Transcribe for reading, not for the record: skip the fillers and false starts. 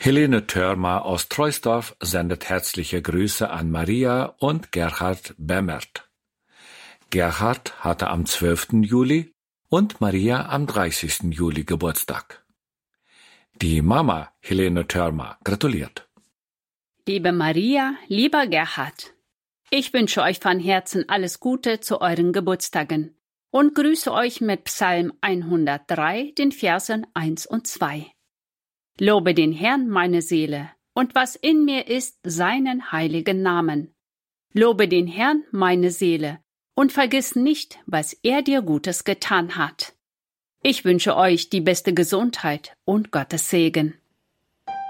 Helene Thörmer aus Troisdorf sendet herzliche Grüße an Maria und Gerhard Bemmert. Gerhard hatte am 12. Juli und Maria am 30. Juli Geburtstag. Die Mama Helene Thörmer gratuliert. Liebe Maria, lieber Gerhard, ich wünsche euch von Herzen alles Gute zu euren Geburtstagen und grüße euch mit Psalm 103, den Versen 1 und 2. Lobe den Herrn, meine Seele, und was in mir ist, seinen heiligen Namen. Lobe den Herrn, meine Seele, und vergiss nicht, was er dir Gutes getan hat. Ich wünsche euch die beste Gesundheit und Gottes Segen.